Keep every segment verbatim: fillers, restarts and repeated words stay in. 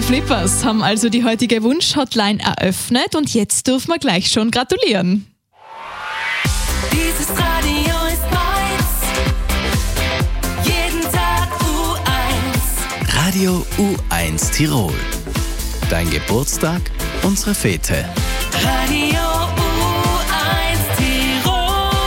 Flippers haben also die heutige Wunsch-Hotline eröffnet und jetzt dürfen wir gleich schon gratulieren. Dieses Radio ist meins, jeden Tag U eins. Radio U eins Tirol. Dein Geburtstag, unsere Fete. Radio U eins Tirol.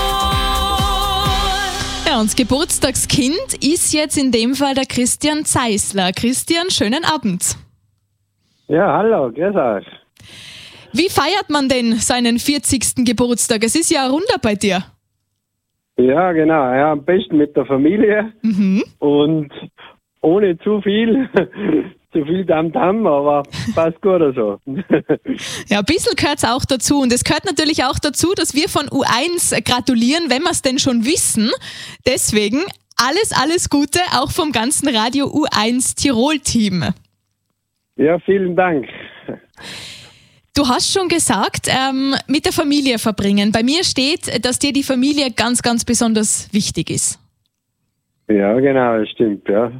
Ja, und das Geburtstagskind ist jetzt in dem Fall der Christian Zeisler. Christian, schönen Abend. Ja, hallo, grüß euch. Wie feiert man denn seinen vierzigsten Geburtstag? Es ist ja ein Runder bei dir. Ja, genau. Ja, am besten mit der Familie Mhm. und ohne zu viel, zu viel Tamtam, aber passt gut so. Ja, ein bisschen gehört es auch dazu. Und es gehört natürlich auch dazu, dass wir von U eins gratulieren, wenn wir es denn schon wissen. Deswegen alles, alles Gute, auch vom ganzen Radio U eins Tirol-Team. Ja, vielen Dank. Du hast schon gesagt, ähm, mit der Familie verbringen. Bei mir steht, dass dir die Familie ganz, ganz besonders wichtig ist. Ja, genau, das stimmt, ja.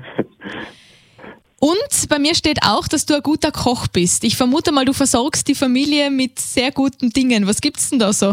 Und bei mir steht auch, dass du ein guter Koch bist. Ich vermute mal, du versorgst die Familie mit sehr guten Dingen. Was gibt's denn da so?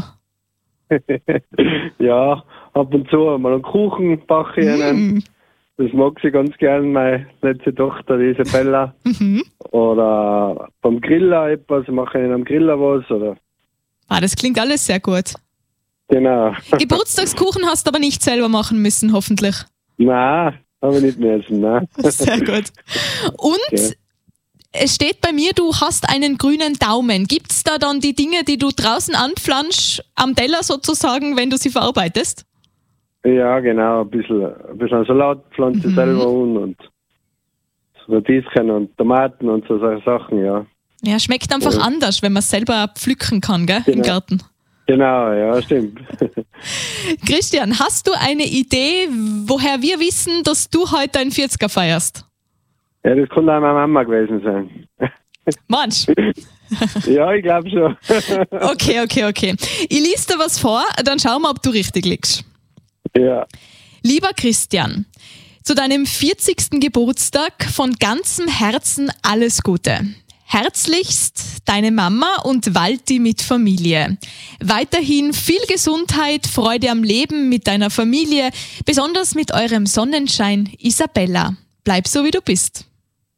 Ja, ab und zu mal einen Kuchen backe ich ihnen. Mm. Das mag sie ganz gern, meine letzte Tochter, die Isabella. Mhm. Oder beim Griller etwas, mache ich ihnen am Griller was. Oder Ah, das klingt alles sehr gut. genau. Geburtstagskuchen hast du aber nicht selber machen müssen, hoffentlich. Nein, habe ich nicht müssen, nein. Sehr gut. Und Okay. es steht bei mir, du hast einen grünen Daumen. Gibt es da dann die Dinge, die du draußen anpflanzt, am Teller sozusagen, wenn du sie verarbeitest? Ja, genau, ein bisschen, ein bisschen Salatpflanze Mhm. selber un und Radieschen und Tomaten und so solche Sachen, ja. Ja, schmeckt einfach Ja. anders, wenn man es selber pflücken kann, gell, im Genau. Garten. Genau, ja, stimmt. Christian, hast du eine Idee, woher wir wissen, dass du heute deinen vierziger feierst? Ja, das könnte auch meine Mama gewesen sein. Mensch. Ja, ich glaube schon. Okay, okay, okay. Ich lese dir was vor, dann schauen wir, ob du richtig liegst. Ja, Lieber Christian, zu deinem vierzigsten Geburtstag von ganzem Herzen alles Gute. Herzlichst deine Mama und Walti mit Familie. Weiterhin viel Gesundheit, Freude am Leben mit deiner Familie, besonders mit eurem Sonnenschein Isabella. Bleib so, wie du bist.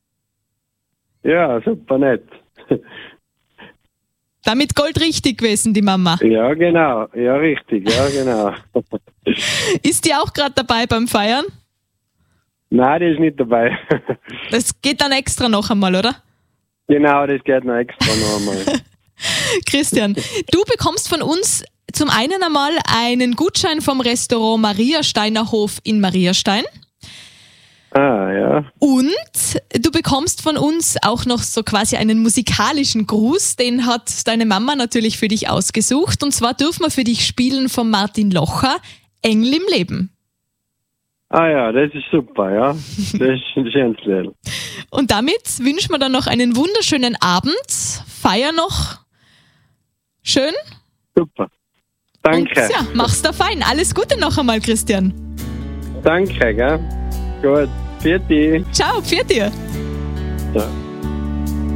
ja, super nett. Damit goldrichtig gewesen, die Mama. Ja, genau, ja, richtig, ja, genau. Ist die auch gerade dabei beim Feiern? Nein, die ist nicht dabei. Das geht dann extra noch einmal, oder? Genau, das geht noch extra noch einmal. Christian, du bekommst von uns zum einen einmal einen Gutschein vom Restaurant Mariasteiner Hof in Mariastein Ah, ja. und du bekommst von uns auch noch so quasi einen musikalischen Gruß, den hat deine Mama natürlich für dich ausgesucht und zwar dürfen wir für dich spielen von Martin Locher, Engel im Leben. Ah ja, das ist super, ja. Das ist ein schönes Lied. Und damit wünschen wir dann noch einen wunderschönen Abend, feier noch schön Super. Danke. und ja, mach's da fein. Alles Gute noch einmal, Christian. Danke, gell? Gut. Für dich. Ciao, pfiat dir. Ja.